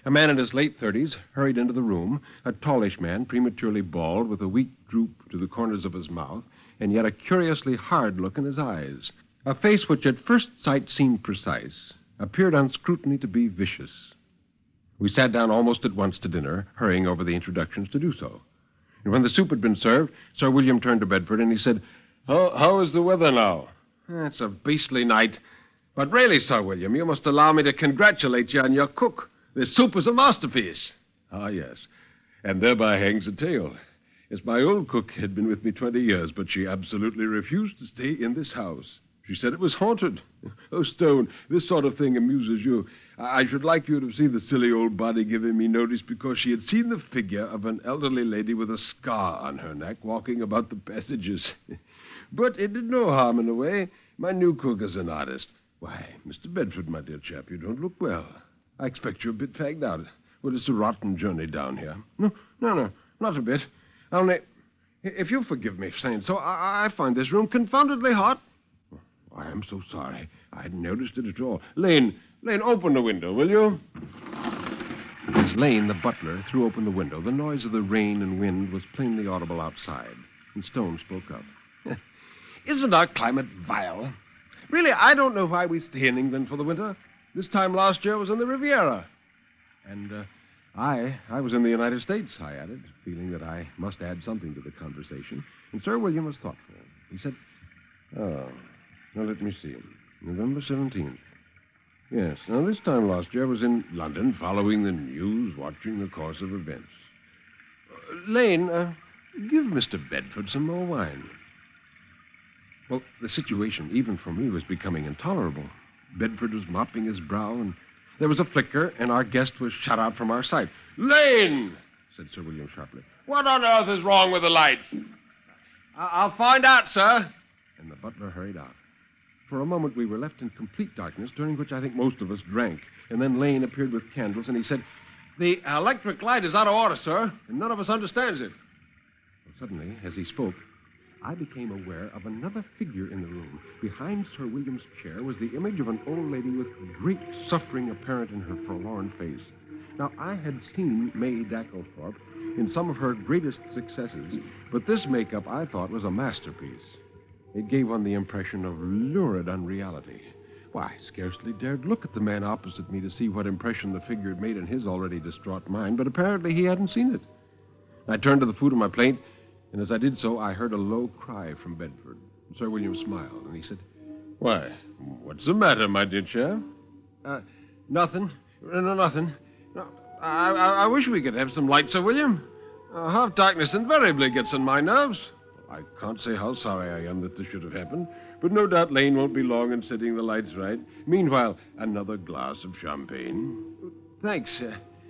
A man in his late 30s hurried into the room, a tallish man, prematurely bald, with a weak droop to the corners of his mouth, and yet a curiously hard look in his eyes. A face which at first sight seemed precise, appeared on scrutiny to be vicious. We sat down almost at once to dinner, hurrying over the introductions to do so. And when the soup had been served, Sir William turned to Bedford and he said, How is the weather now? It's a beastly night. But really, Sir William, you must allow me to congratulate you on your cook. This soup is a masterpiece. Ah, yes. And thereby hangs a tale. Yes, my old cook had been with me 20 years, but she absolutely refused to stay in this house. She said it was haunted. Oh, Stone, this sort of thing amuses you. I should like you to see the silly old body giving me notice because she had seen the figure of an elderly lady with a scar on her neck walking about the passages. But it did no harm in a way. My new cook is an artist. Why, Mr. Bedford, my dear chap, you don't look well. I expect you're a bit fagged out. Well, it's a rotten journey down here. No, not a bit. Only, if you'll forgive me for saying so, I find this room confoundedly hot. I am so sorry. I hadn't noticed it at all. Lane, open the window, will you? As Lane, the butler, threw open the window, the noise of the rain and wind was plainly audible outside, and Stone spoke up. Isn't our climate vile? Really, I don't know why we stay in England for the winter. This time last year was in the Riviera. And I was in the United States, I added, feeling that I must add something to the conversation. And Sir William was thoughtful. He said, now let me see. November 17th. Yes, now this time last year I was in London, following the news, watching the course of events. Lane, give Mr. Bedford some more wine. Well, the situation, even for me, was becoming intolerable. Bedford was mopping his brow, and there was a flicker, and our guest was shut out from our sight. Lane, said Sir William sharply. What on earth is wrong with the lights? I'll find out, sir. And the butler hurried out. For a moment, we were left in complete darkness, during which I think most of us drank. And then Lane appeared with candles, and he said, The electric light is out of order, sir, and none of us understands it. Well, suddenly, as he spoke, I became aware of another figure in the room. Behind Sir William's chair was the image of an old lady with great suffering apparent in her forlorn face. Now, I had seen May Dacklethorpe in some of her greatest successes, but this makeup, I thought, was a masterpiece. It gave one the impression of lurid unreality. Why, I scarcely dared look at the man opposite me to see what impression the figure had made in his already distraught mind, but apparently he hadn't seen it. I turned to the food on my plate, and as I did so, I heard a low cry from Bedford. Sir William smiled, and he said, Why, what's the matter, my dear chap? Nothing. No, nothing. No, I wish we could have some light, Sir William. Half darkness invariably gets on my nerves. I can't say how sorry I am that this should have happened, but no doubt Lane won't be long in setting the lights right. Meanwhile, another glass of champagne. Thanks.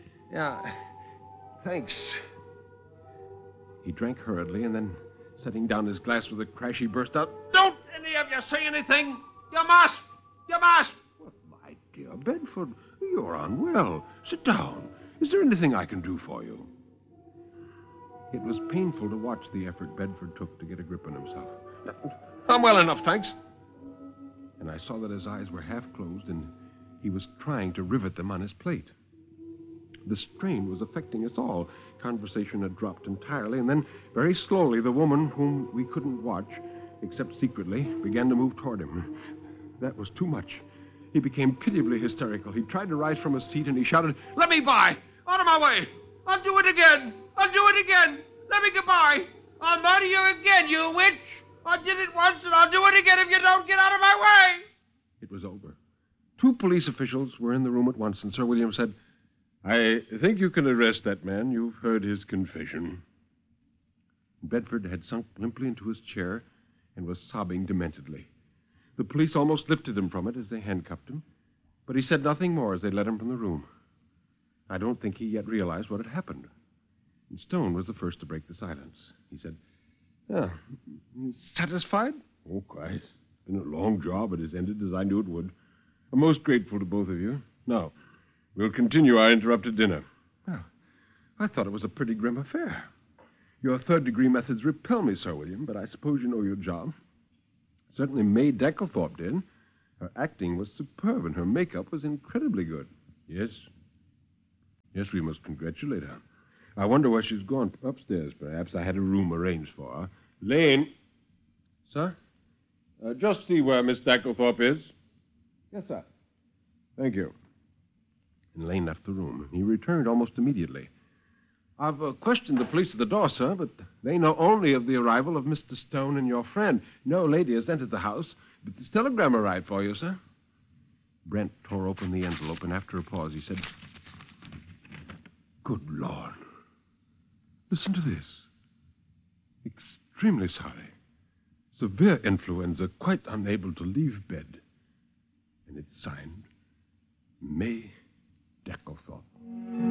Thanks. He drank hurriedly, and then, setting down his glass with a crash, he burst out, Don't any of you say anything! You must! You must! Well, my dear Bedford, you're unwell. Sit down. Is there anything I can do for you? It was painful to watch the effort Bedford took to get a grip on himself. I'm well enough, thanks. And I saw that his eyes were half closed, and he was trying to rivet them on his plate. The strain was affecting us all. Conversation had dropped entirely, and then, very slowly, the woman, whom we couldn't watch, except secretly, began to move toward him. That was too much. He became pitiably hysterical. He tried to rise from his seat, and he shouted, Let me by! Out of my way! I'll do it again! I'll do it again! Let me get by! I'll murder you again, you witch! I did it once, and I'll do it again if you don't get out of my way! It was over. 2 police officials were in the room at once, and Sir William said, I think you can arrest that man. You've heard his confession. Bedford had sunk limply into his chair and was sobbing dementedly. The police almost lifted him from it as they handcuffed him, but he said nothing more as they led him from the room. I don't think he yet realized what had happened. And Stone was the first to break the silence. He said, Satisfied? Oh, quite. It's been a long job. It has ended as I knew it would. I'm most grateful to both of you. Now, we'll continue our interrupted dinner. Well, I thought it was a pretty grim affair. Your third-degree methods repel me, Sir William, but I suppose you know your job. Certainly May Dacklethorpe did. Her acting was superb, and her makeup was incredibly good. Yes. Yes, we must congratulate her. I wonder where she's gone. Upstairs, perhaps. I had a room arranged for her. Lane. Sir? Just see where Miss Stacklethorpe is. Yes, sir. Thank you. And Lane left the room. He returned almost immediately. I've questioned the police at the door, sir, but they know only of the arrival of Mr. Stone and your friend. No lady has entered the house, but this telegram arrived for you, sir. Brent tore open the envelope, and after a pause, he said, Good Lord. Listen to this. Extremely sorry. Severe influenza, quite unable to leave bed. And it's signed May Stacklethorpe.